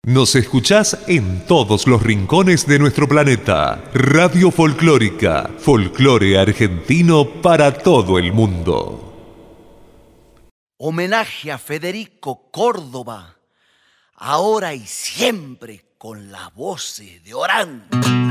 Nos escuchás en todos los rincones de nuestro planeta. Radio Folclórica, folclore argentino para todo el mundo. Homenaje a Federico Córdoba, ahora y siempre con las voces de Orán.